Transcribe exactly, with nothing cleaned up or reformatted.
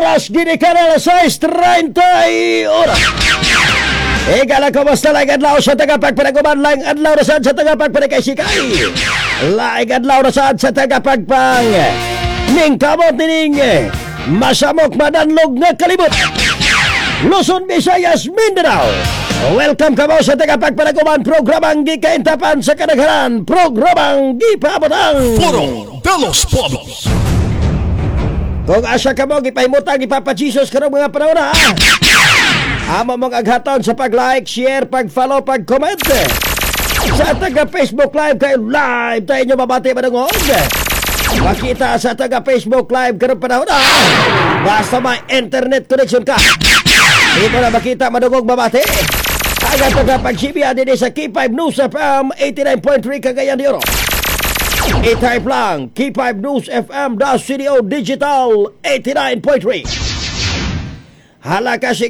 oras, ginikaral sais treinta oras. Igala ko basta lang adlaw sa tagapagpanaguman lang adlaw na saan sa tagapagpanagkaisikay. Laing adlaw na saan sa tagapagpang ning kamot ning masamok madanlog nga kalibot. Luzon, Visayas, Mindanao. Welcome ka mo sa tagapagpanaguman programang gikaintapan sa kadaghanan, programang gipabotang Foro de los Pueblos. Kung asa ka mo gipahimutang ipapajisos karong mga panahon ha. Amo mong aghaton sa pag-like, share, pag-follow, pag-comment. Sa taga-Facebook Live kayo live tayo nyo mabati manungod. Makita sa taga-Facebook Live karong panahon ha. Basta may internet connection ka. Dito na makita manungog mabati. Aga taga-pag-sibiya din sa K five News F M eighty-nine point three Cagayan de Oro. I-type lang K five News F M dash C D O Digital eighty-nine point three. Hala kasi